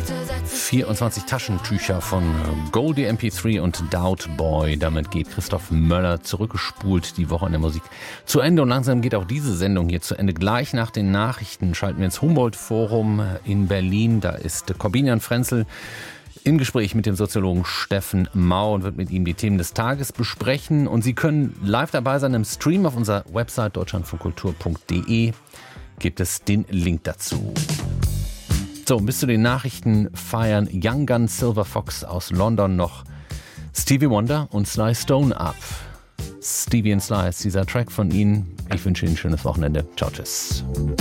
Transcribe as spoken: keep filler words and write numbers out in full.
vierundzwanzig Taschentücher von Goldie M P drei und Doubt Boy. Damit geht Christoph Möller zurückgespult die Woche in der Musik zu Ende. Und langsam geht auch diese Sendung hier zu Ende. Gleich nach den Nachrichten schalten wir ins Humboldt-Forum in Berlin. Da ist Corbinian Frenzel im Gespräch mit dem Soziologen Steffen Mau und wird mit ihm die Themen des Tages besprechen. Und Sie können live dabei sein im Stream auf unserer Website deutschlandfunkkultur punkt de. Gibt es den Link dazu. So, bis zu den Nachrichten feiern Young Gun Silver Fox aus London noch Stevie Wonder und Sly Stone ab. Stevie und Sly ist dieser Track von Ihnen. Ich wünsche Ihnen ein schönes Wochenende. Ciao, tschüss.